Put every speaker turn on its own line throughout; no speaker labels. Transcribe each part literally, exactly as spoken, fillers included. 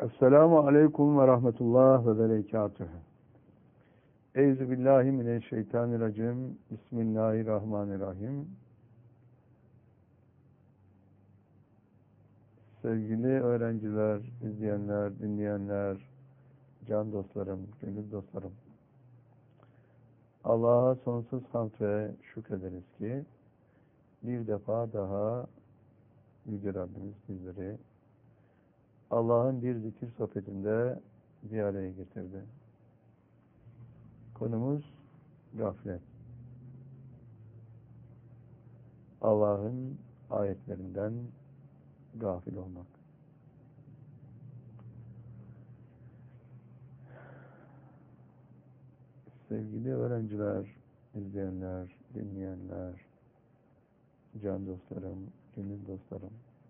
Esselamu Aleyküm ve Rahmetullah ve Berekatühü. Euzubillahimineşşeytanirracim. Bismillahirrahmanirrahim. Sevgili öğrenciler, izleyenler, dinleyenler, can dostlarım, gönül dostlarım. Allah'a sonsuz hamd ve şükrederiz ki bir defa daha Yüce Rabbimiz bizleri Allah'ın bir zikir sohbetinde bir araya getirdi. Konumuz gaflet. Allah'ın ayetlerinden gafil olmak. Sevgili öğrenciler, izleyenler, dinleyenler, can dostlarım, gönül dostlarım.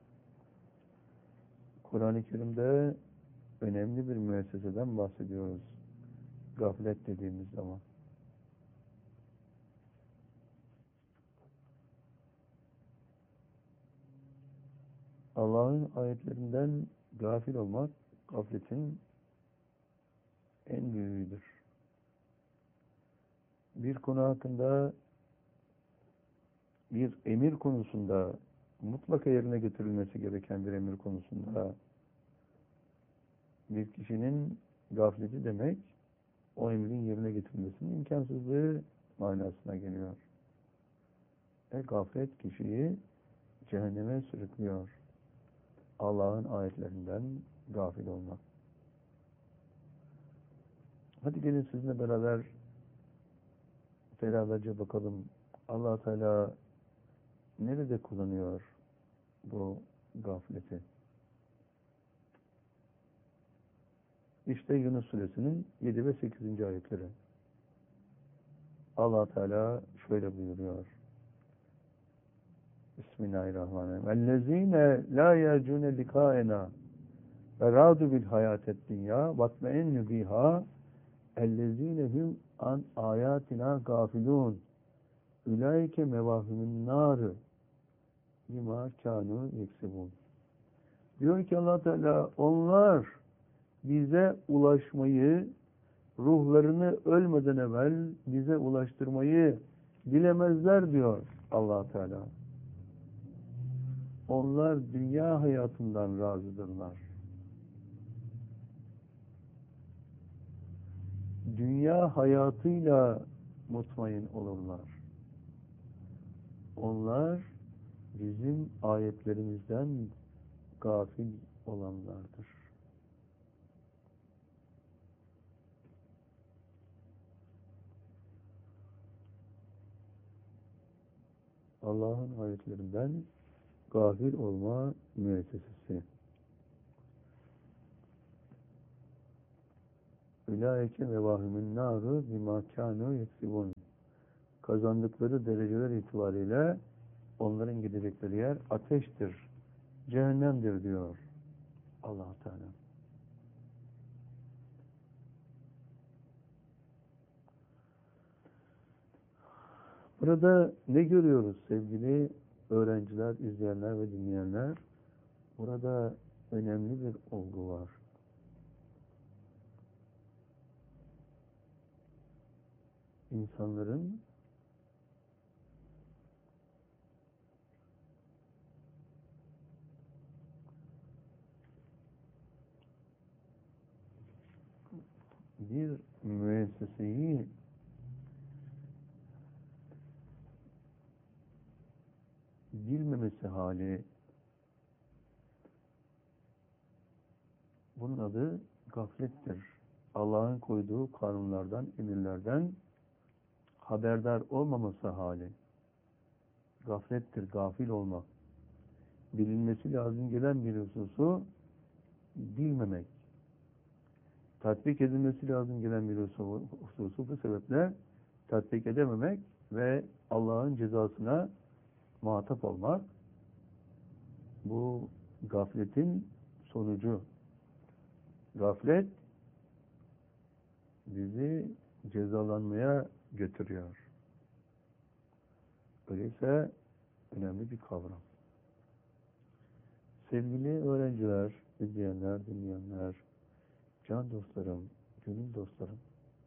Kur'an-ı Kerim'de önemli bir müesseseden bahsediyoruz. Gaflet dediğimiz zaman. Allah'ın ayetlerinden gafil olmak, gafletin en büyüğüdür. Bir konu hakkında, bir emir konusunda, mutlaka yerine getirilmesi gereken bir emir konusunda bir kişinin gafleti demek, o emrin yerine getirilmesinin imkansızlığı manasına geliyor. E gaflet kişiyi cehenneme sürüklüyor. Allah'ın ayetlerinden gafil olmak. Hadi gelin sizinle beraber beraberce bakalım. Allah Teala nerede kullanıyor bu gafleti? İşte Yunus Suresinin yedi ve sekizinci ayetleri. Allah Teala şöyle buyuruyor. Bismillahirrahmanirrahim. Ellezine la yercune likaena ve radu bil hayatet dünya vatmeinnu biha ellezine hum an ayatina gafilun ulaike mevahimun narı bima kanu yeksibun. Diyor ki Allah Teala, onlar bize ulaşmayı, ruhlarını ölmeden evvel bize ulaştırmayı dilemezler diyor Allah Teala. Onlar dünya hayatından razıdırlar. Dünya hayatıyla mutmain olurlar. Onlar bizim ayetlerimizden gafil olanlardır. Allah'ın ayetlerinden gafil olma müessesesi. Ulaike mevahimun naru bima kanu yeksibun. Kazandıkları dereceler itibariyle onların gidecekleri yer ateştir, cehennemdir diyor Allah Teala. Burada ne görüyoruz sevgili öğrenciler, izleyenler ve dinleyenler? Burada önemli bir olgu var. İnsanların bir müesseseyi bilmemesi hali, bunun adı gaflettir. Allah'ın koyduğu kanunlardan, emirlerden haberdar olmaması hali. Gaflettir, gafil olmak. Bilinmesi lazım gelen bir hususu bilmemek. Tatbik edilmesi lazım gelen bir hususu bu sebeple tatbik edememek ve Allah'ın cezasına muhatap olmak, bu gafletin sonucu. Gaflet bizi cezalanmaya götürüyor. Öyleyse önemli bir kavram. Sevgili öğrenciler, izleyenler, dinleyenler, can dostlarım, gönül dostlarım.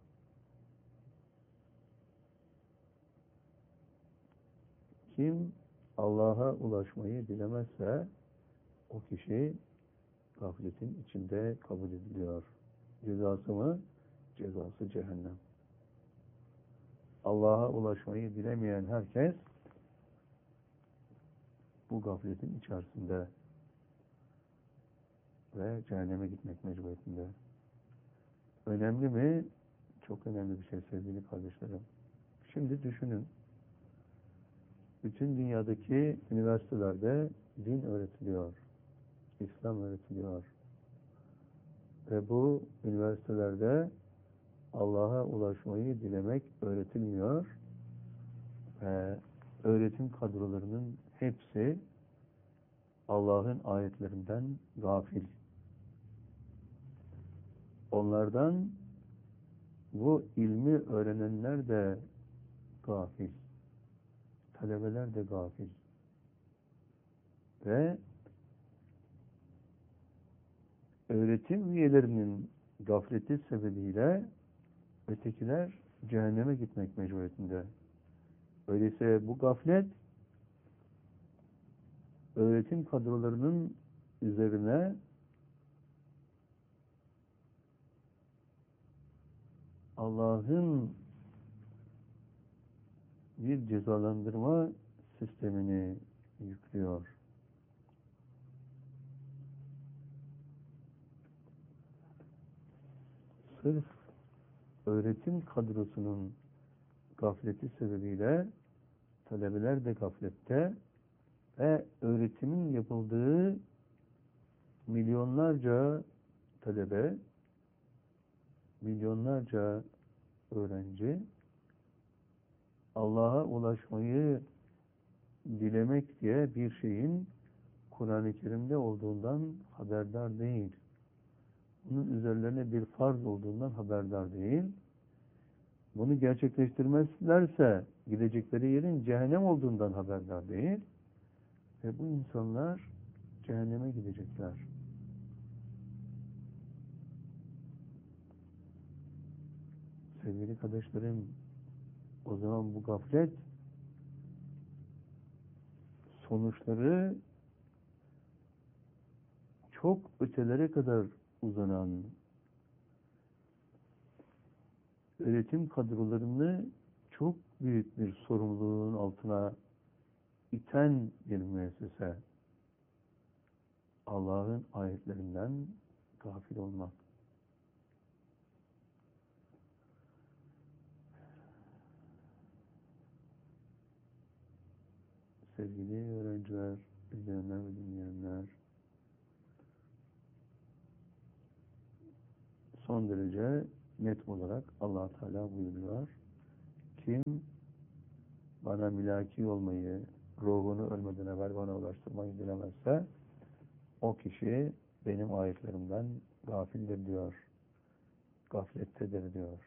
Kim Allah'a ulaşmayı dilemezse o kişi gafletin içinde kabul ediliyor. Cezası mı? Cezası cehennem. Allah'a ulaşmayı dilemeyen herkes bu gafletin içerisinde ve cehenneme gitmek mecburiyetinde. Önemli mi? Çok önemli bir şey sevgili kardeşlerim. Şimdi düşünün. Bütün dünyadaki üniversitelerde din öğretiliyor. İslam öğretiliyor. Ve bu üniversitelerde Allah'a ulaşmayı dilemek öğretilmiyor. Ve öğretim kadrolarının hepsi Allah'ın ayetlerinden gafil. Onlardan bu ilmi öğrenenler de gafil. Talebeler de gafil. Ve öğretim üyelerinin gafleti sebebiyle ötekiler cehenneme gitmek mecburiyetinde. Öyleyse bu gaflet öğretim kadrolarının üzerine Allah'ın bir cezalandırma sistemini yüklüyor. Sırf öğretim kadrosunun gafleti sebebiyle talebeler de gaflette ve öğretimin yapıldığı milyonlarca talebe, milyonlarca öğrenci Allah'a ulaşmayı dilemek diye bir şeyin Kur'an-ı Kerim'de olduğundan haberdar değil. Bunun üzerlerine bir farz olduğundan haberdar değil. Bunu gerçekleştirmezlerse gidecekleri yerin cehennem olduğundan haberdar değil. Ve bu insanlar cehenneme gidecekler. Sevgili kardeşlerim, o zaman bu gaflet sonuçları çok ötelere kadar uzanan öğretim kadrolarını çok büyük bir sorumluluğun altına iten bir müessese. Allah'ın ayetlerinden gafil olmak. Sevgili öğrenciler, izleyenler ve dinleyenler, son derece net olarak Allah Teala buyuruyor. Kim bana mülaki olmayı, ruhunu ölmeden evvel bana ulaştırmayı dilemezse o kişi benim ayetlerimden gafildir diyor. Gaflettedir diyor.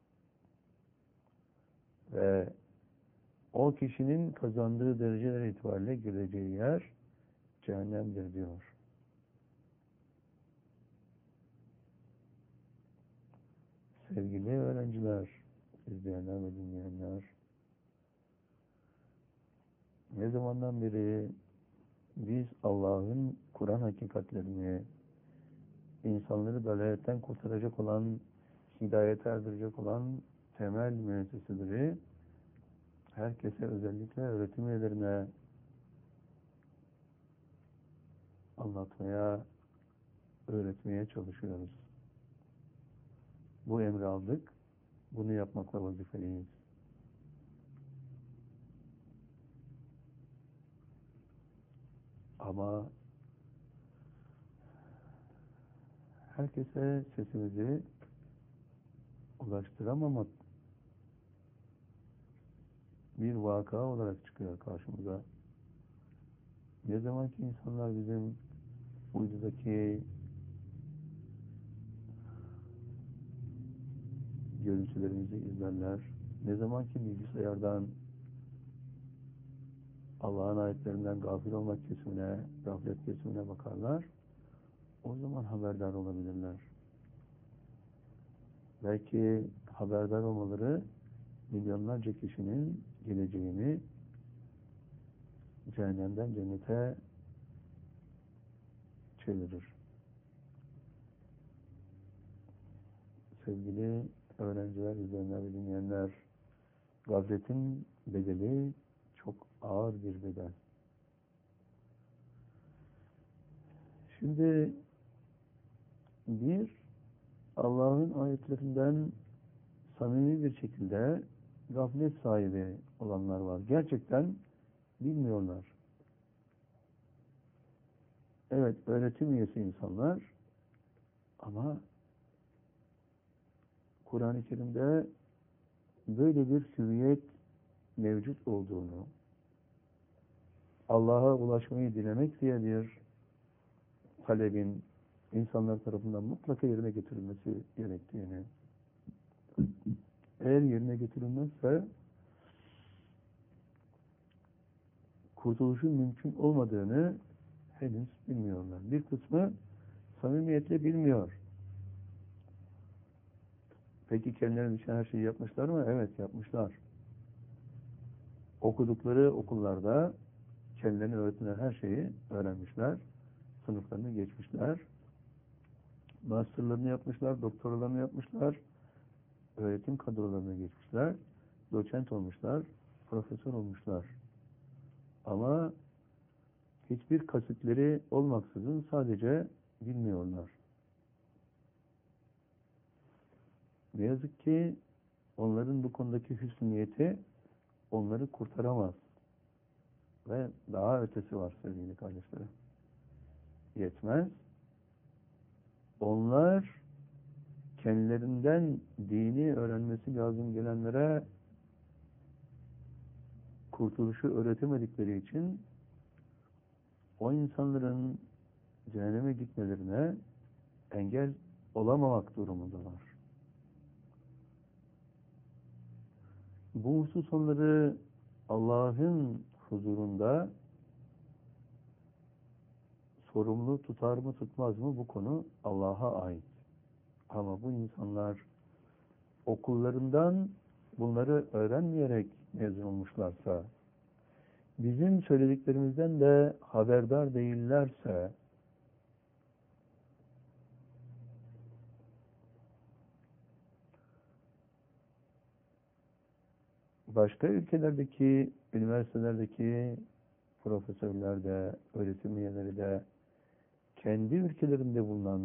Ve o kişinin kazandığı dereceler itibariyle gireceği yer cehennemdir diyor. Sevgili öğrenciler, izleyenler ve dinleyenler, ne zamandan beri biz Allah'ın Kur'an hakikatlerini, insanları dalaletten kurtaracak olan, hidayete erdirecek olan temel müesseseleri herkese, özellikle öğretim üyelerine anlatmaya, öğretmeye çalışıyoruz. Bu emri aldık, bunu yapmakla vazifeliyiz. Ama herkese sesimizi ulaştıramamak bir vaka olarak çıkıyor karşımıza. Ne zaman ki insanlar bizim uydudaki görüntülerimizi izlerler, ne zaman ki bilgisayardan Allah'ın ayetlerinden gafil olmak kesimine, gaflet kesimine bakarlar, o zaman haberdar olabilirler. Belki haberdar olmaları milyonlarca kişinin geleceğini cehennemden cennete çevirir. Sevgili öğrenciler, izleyenler ve dinleyenler, gafletin bedeli çok ağır bir bedel. Şimdi bir, Allah'ın ayetlerinden samimi bir şekilde gaflet sahibi olanlar var. Gerçekten bilmiyorlar. Evet, öğretim üyesi insanlar ama Kur'an-ı Kerim'de böyle bir hüviyet mevcut olduğunu, Allah'a ulaşmayı dilemek diye bir talebin insanlar tarafından mutlaka yerine getirilmesi gerektiğini, eğer yerine getirilmezse kurtuluşun mümkün olmadığını henüz bilmiyorlar. Bir kısmı samimiyetle bilmiyor. Peki kendilerinin için her şeyi yapmışlar mı? Evet, yapmışlar. Okudukları okullarda kendilerine öğretilen her şeyi öğrenmişler. Sınıflarını geçmişler. Masterlarını yapmışlar, doktoralarını yapmışlar. Öğretim kadrolarına geçmişler. Doçent olmuşlar, profesör olmuşlar. Ama hiçbir kasıtları olmaksızın sadece bilmiyorlar. Ne yazık ki onların bu konudaki hüsn niyeti onları kurtaramaz. Ve daha ötesi var sevgili kardeşlerim. Yetmez. Onlar kendilerinden dini öğrenmesi lazım gelenlere kurtuluşu öğretemedikleri için o insanların cehenneme gitmelerine engel olamamak durumundalar. Bu husus onları Allah'ın huzurunda sorumlu tutar mı tutmaz mı bu konu Allah'a ait. Ama bu insanlar okullarından bunları öğrenmeyerek mezun olmuşlarsa, bizim söylediklerimizden de haberdar değillerse, başka ülkelerdeki, üniversitelerdeki profesörler de, öğretim üyeleri de, kendi ülkelerinde bulunan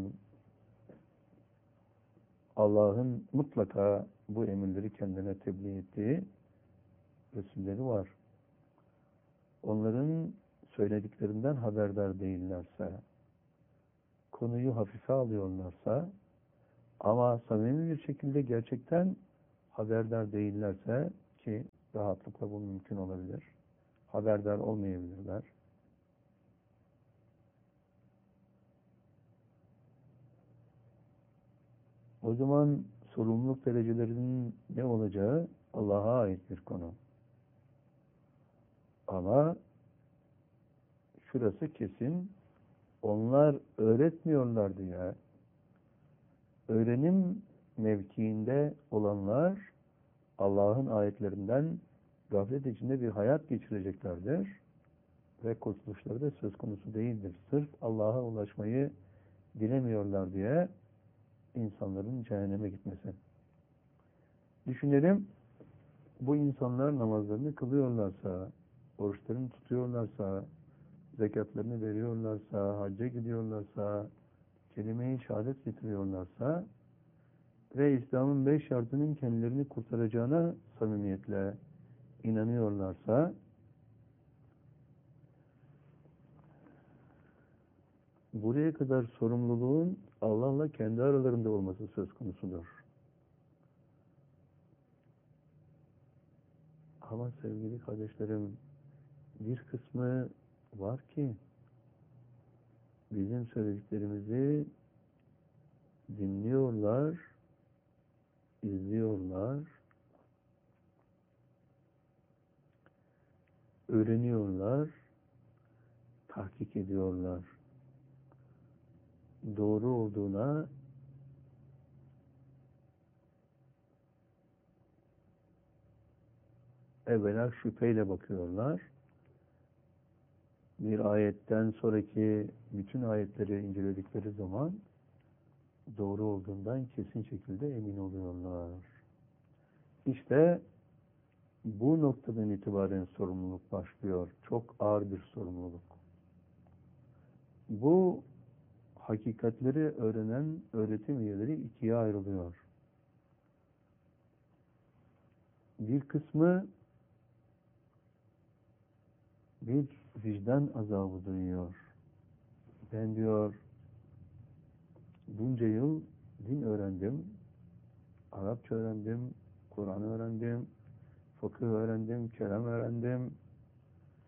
Allah'ın mutlaka bu emirleri kendine tebliğ ettiği Resulleri var. Onların söylediklerinden haberdar değillerse, konuyu hafife alıyorlarsa ama samimi bir şekilde gerçekten haberdar değillerse, ki rahatlıkla bu mümkün olabilir, haberdar olmayabilirler. O zaman sorumluluk derecelerinin ne olacağı Allah'a ait bir konu. Ama şurası kesin, onlar öğretmiyorlar diye öğrenim mevkiinde olanlar Allah'ın ayetlerinden gaflet içinde bir hayat geçireceklerdir ve kurtuluşları da söz konusu değildir. Sırf Allah'a ulaşmayı dilemiyorlar diye insanların cehenneme gitmesi. Düşünelim, bu insanlar namazlarını kılıyorlarsa, oruçlarını tutuyorlarsa, zekatlarını veriyorlarsa, hacca gidiyorlarsa, kelime-i şehadet getiriyorlarsa ve İslam'ın beş şartının kendilerini kurtaracağına samimiyetle inanıyorlarsa, buraya kadar sorumluluğun Allah'la kendi aralarında olması söz konusudur. Ama sevgili kardeşlerim, bir kısmı var ki bizim söylediklerimizi dinliyorlar, izliyorlar, öğreniyorlar, tahkik ediyorlar. doğru olduğuna evvela şüpheyle bakıyorlar. Bir ayetten sonraki bütün ayetleri inceledikleri zaman doğru olduğundan kesin şekilde emin oluyorlar. İşte bu noktadan itibaren sorumluluk başlıyor. Çok ağır bir sorumluluk. Bu hakikatleri öğrenen öğretim üyeleri ikiye ayrılıyor. Bir kısmı bir vicdan azabı duyuyor. Ben diyor bunca yıl din öğrendim, Arapça öğrendim, Kur'an öğrendim, fıkıh öğrendim, kelam öğrendim,